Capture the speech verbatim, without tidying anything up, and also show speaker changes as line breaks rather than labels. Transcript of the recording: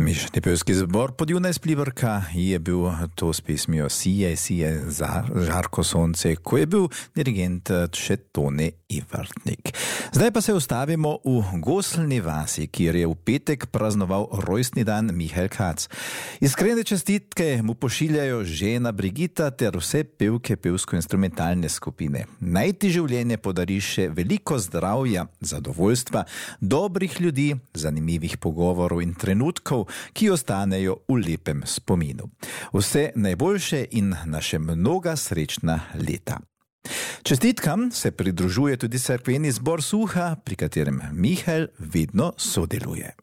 Mešani pevski zbor Podjuna iz Pliberka je bil to s pesmijo Sije, sije za žarko sonce, ko je bil dirigent še Tone Ivertnik. Zdaj pa se ustavimo v Goselni vasi, kjer je v petek praznoval rojstni dan Mihael Kac. Iskrene čestitke mu pošiljajo žena Brigita ter vse pevke pevsko-instrumentalne skupine. Naj ti življenje podari še veliko zdravja, zadovoljstva, dobrih ljudi, zanimivih pogovorov in trenutkov, ki ostanejo v lepem spominu. Vse najboljše in na še mnoga srečna leta. Čestitkam se pridružuje tudi cerkveni zbor Suha, pri katerem Mihael vedno sodeluje.